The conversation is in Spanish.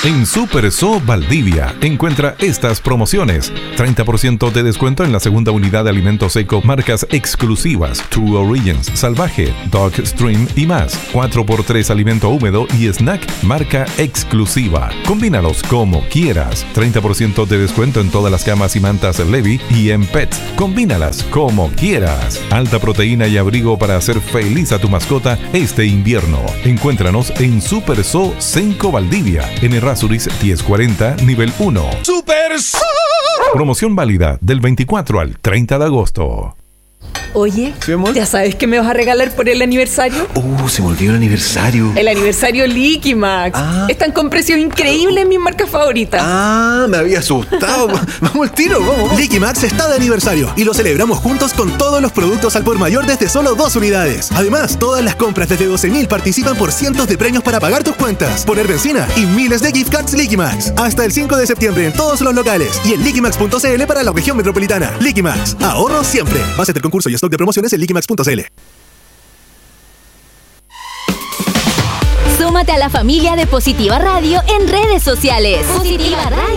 En Super So Valdivia encuentra estas promociones: 30% de descuento en la segunda unidad de alimentos seco, marcas exclusivas, True Origins, Salvaje, Dog Stream y más. 4x3 alimento húmedo y snack, marca exclusiva. Combínalos como quieras. 30% de descuento en todas las camas y mantas Levi y en Pets. Combínalas como quieras. Alta proteína y abrigo para hacer feliz a tu mascota este invierno. Encuéntranos en Super So Senco Valdivia, en Errázuriz 1040, nivel 1. ¡Super So! Promoción válida del 24 al 30 de agosto. Oye, ¿Sí, amor? ¿ya sabes qué me vas a regalar por el aniversario? Se me olvidó el aniversario. El aniversario Liquimax. Están con precios increíbles en mis marcas favoritas. Me había asustado. Vamos al tiro, vamos. Liquimax está de aniversario y lo celebramos juntos con todos los productos al por mayor desde solo 2 unidades. Además, todas las compras desde 12.000 participan por cientos de premios para pagar tus cuentas, poner benzina y miles de gift cards Liquimax. Hasta el 5 de septiembre en todos los locales y en liquimax.cl para la región metropolitana. Liquimax, ahorro siempre. Base del concurso y stock de promociones en liquimax.cl. Súmate a la familia de Positiva Radio en redes sociales. Positiva Radio.